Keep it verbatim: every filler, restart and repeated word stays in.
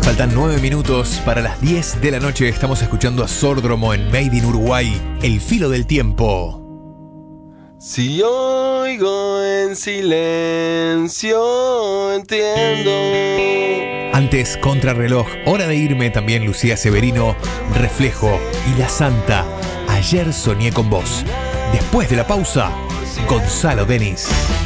Faltan nueve minutos para las diez de la noche. Estamos escuchando a Sordromo en Made in Uruguay, El filo del tiempo. Si oigo en silencio, entiendo. Antes, Contrarreloj, Hora de irme, también Lucía Severino, Reflejo y La Santa, Ayer soñé con vos. Después de la pausa, Gonzalo Denis.